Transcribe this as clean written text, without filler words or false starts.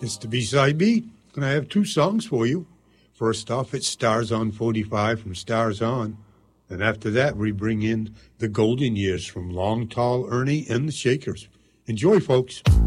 It's the B-side beat, and I have two songs for you. First off, it's Stars on 45 from Stars On. And after that, we bring in the Golden Years from Long Tall Ernie and the Shakers. Enjoy, folks.